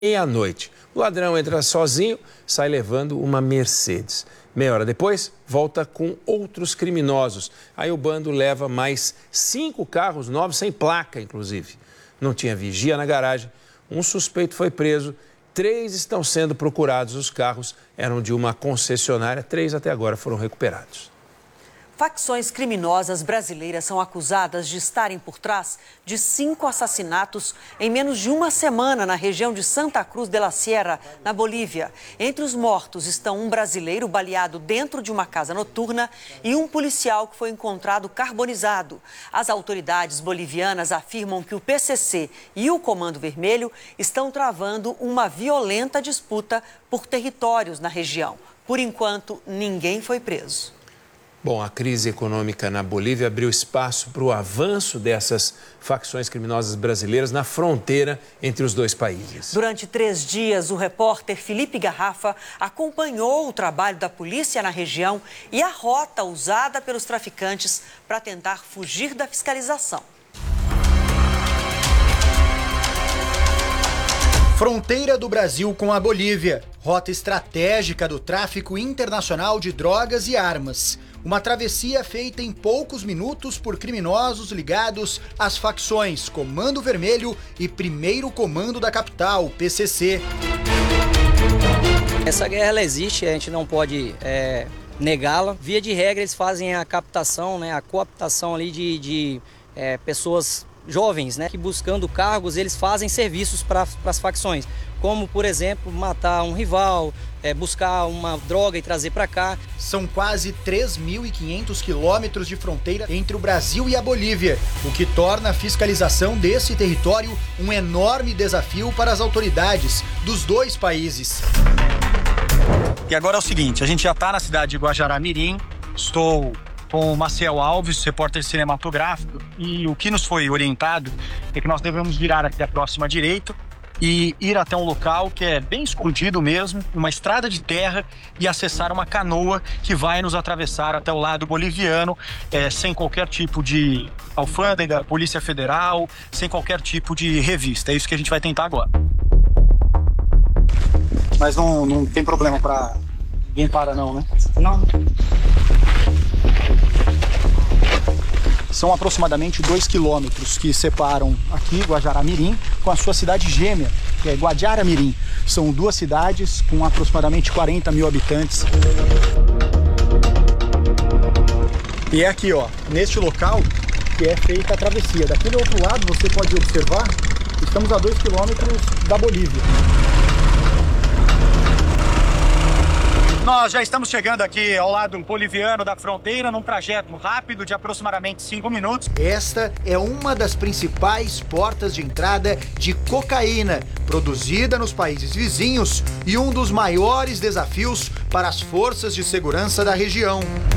meia-noite. O ladrão entra sozinho, sai levando uma Mercedes. Meia hora depois, volta com outros criminosos. Aí o bando leva mais 5 carros novos, sem placa, inclusive. Não tinha vigia na garagem. Um suspeito foi preso. 3 estão sendo procurados. Os carros eram de uma concessionária. 3 até agora foram recuperados. Facções criminosas brasileiras são acusadas de estarem por trás de 5 assassinatos em menos de uma semana na região de Santa Cruz de la Sierra, na Bolívia. Entre os mortos estão um brasileiro baleado dentro de uma casa noturna e um policial que foi encontrado carbonizado. As autoridades bolivianas afirmam que o PCC e o Comando Vermelho estão travando uma violenta disputa por territórios na região. Por enquanto, ninguém foi preso. Bom, a crise econômica na Bolívia abriu espaço para o avanço dessas facções criminosas brasileiras na fronteira entre os dois países. Durante 3 dias, o repórter Felipe Garrafa acompanhou o trabalho da polícia na região e a rota usada pelos traficantes para tentar fugir da fiscalização. Fronteira do Brasil com a Bolívia, rota estratégica do tráfico internacional de drogas e armas. Uma travessia feita em poucos minutos por criminosos ligados às facções Comando Vermelho e Primeiro Comando da Capital, PCC. Essa guerra ela existe, a gente não pode negá-la. Via de regra, eles fazem a captação, né, a cooptação ali de pessoas jovens, né, que buscando cargos, eles fazem serviços para as facções, como, por exemplo, matar um rival, buscar uma droga e trazer para cá. São quase 3.500 quilômetros de fronteira entre o Brasil e a Bolívia, o que torna a fiscalização desse território um enorme desafio para as autoridades dos dois países. E agora é o seguinte, a gente já está na cidade de Guajará-Mirim, estou com o Maciel Alves, repórter cinematográfico, e o que nos foi orientado é que nós devemos virar aqui a próxima direita e ir até um local que é bem escondido mesmo, uma estrada de terra, e acessar uma canoa que vai nos atravessar até o lado boliviano, sem qualquer tipo de alfândega, Polícia Federal, sem qualquer tipo de revista. É isso que a gente vai tentar agora. Mas não tem problema para ninguém para não, né? Não. São aproximadamente 2 quilômetros que separam aqui Guajará-Mirim com a sua cidade gêmea, que é Guadiara-Mirim. São 2 cidades com aproximadamente 40 mil habitantes. E é aqui, ó, neste local que é feita a travessia. Daquele outro lado, você pode observar, estamos a 2 quilômetros da Bolívia. Nós já estamos chegando aqui ao lado boliviano da fronteira, num trajeto rápido de aproximadamente 5 minutos. Esta é uma das principais portas de entrada de cocaína, produzida nos países vizinhos e um dos maiores desafios para as forças de segurança da região.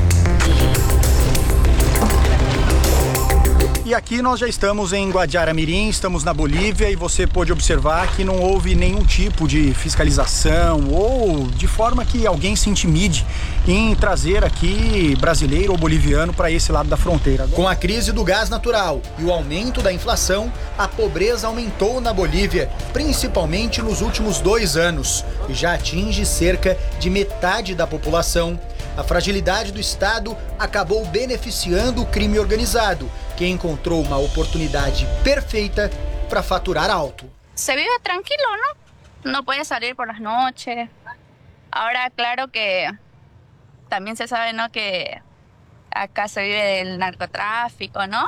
E aqui nós já estamos em Guadiara-Mirim, estamos na Bolívia, e você pode observar que não houve nenhum tipo de fiscalização ou de forma que alguém se intimide em trazer aqui brasileiro ou boliviano para esse lado da fronteira. Com a crise do gás natural e o aumento da inflação, a pobreza aumentou na Bolívia, principalmente nos últimos 2 anos, e já atinge cerca de metade da população. A fragilidade do Estado acabou beneficiando o crime organizado, que encontrou uma oportunidade perfeita para faturar alto. Se vive tranquilo, ¿no? No puede salir por las noches. Ahora, claro que también se sabe, ¿no?, que acá se vive del narcotráfico, ¿no?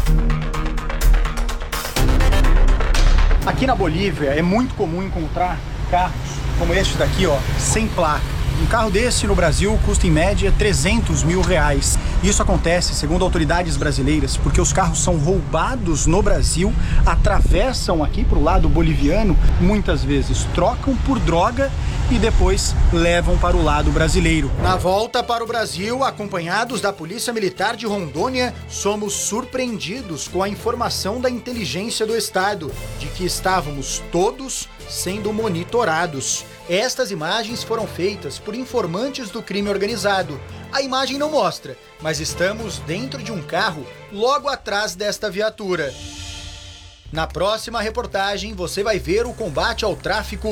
Aqui na Bolívia é muito comum encontrar carros como este daqui, ó, sem placa. Um carro desse no Brasil custa em média 300 mil reais. Isso acontece, segundo autoridades brasileiras, porque os carros são roubados no Brasil, atravessam aqui para o lado boliviano, muitas vezes trocam por droga e depois levam para o lado brasileiro. Na volta para o Brasil, acompanhados da Polícia Militar de Rondônia, somos surpreendidos com a informação da inteligência do Estado de que estávamos todos sendo monitorados. Estas imagens foram feitas por informantes do crime organizado. A imagem não mostra, mas estamos dentro de um carro logo atrás desta viatura. Na próxima reportagem, você vai ver o combate ao tráfico